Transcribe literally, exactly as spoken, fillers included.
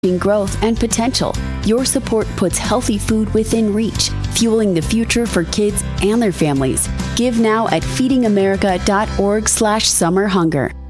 growth and potential. Your support puts healthy food within reach, fueling the future for kids and their families. Give now at feedingamerica.org slash summer hunger.